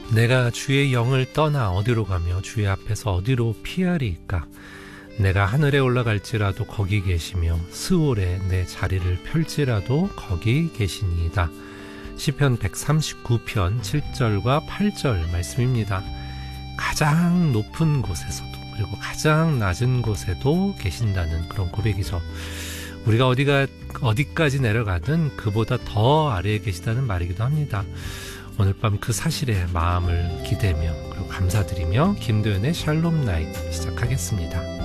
내가 주의 영을 떠나 어디로 가며 주의 앞에서 어디로 피하리이까? 내가 하늘에 올라갈지라도 거기 계시며 스올에 내 자리를 펼지라도 거기 계시니이다. 시편 139편 7절과 8절 말씀입니다. 가장 높은 곳에서도 그리고 가장 낮은 곳에도 계신다는 그런 고백이죠. 우리가 어디까지 내려가든 그보다 더 아래에 계시다는 말이기도 합니다. 오늘 밤 그 사실에 마음을 기대며 그리고 감사드리며 김도연의 샬롬 나잇 시작하겠습니다.